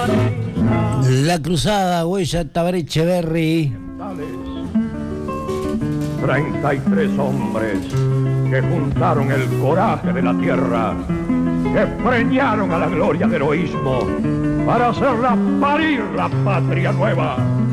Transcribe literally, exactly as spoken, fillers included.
La cruzada, huella Tabaré Echeverri. Treinta y tres hombres que juntaron el coraje de la tierra, que preñaron a la gloria del heroísmo para hacerla parir la patria nueva.